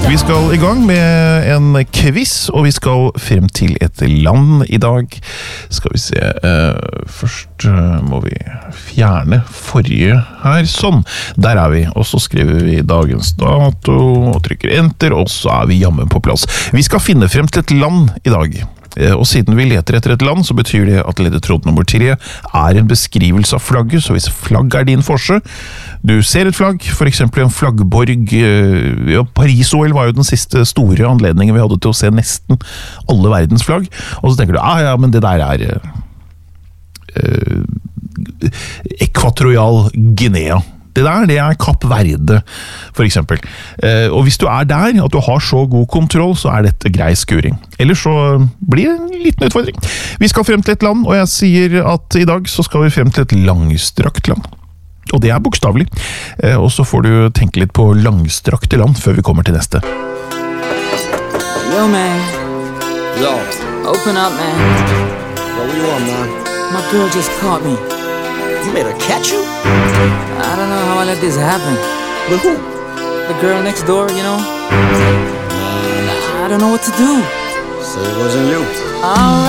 Vi skal i gang med en quiz, og vi skal frem til et land i dag. Skal vi se, først må vi fjerne forrige her, sånn. Der er vi, og så skriver vi dagens dato, og trykker enter, og så er vi jammen på plass. Vi skal finne frem til et land i dag. Og siden vi leter etter et land, så betyr det at ledetråd nummer 3 er en beskrivelse av flagget, så hvis flagg er din forse, du ser et flagg, for eksempel en flaggborg, Paris-OL var jo den siste store anledningen vi hadde til å se nesten alle verdens flagg, og så tenker du, ja, men det der er Ekvatorial Guinea. Det er Kapp Verde, for eksempel. Og hvis du er der, at du har så god kontroll, så er dette grei skuring. Ellers så blir det en liten utfordring. Vi skal frem til et land, og jeg sier at i dag så skal vi frem til et langstrakt land. Og det er bokstavelig. Og så får du tenke litt på langstrakte land før vi kommer til neste. Yo, man. Yo. Open up, man. Yo, what you want, man? My girl just caught me. You made her catch you? I don't know how I let this happen. With who? The girl next door, you know? I don't know what to do. Say it wasn't you. All right.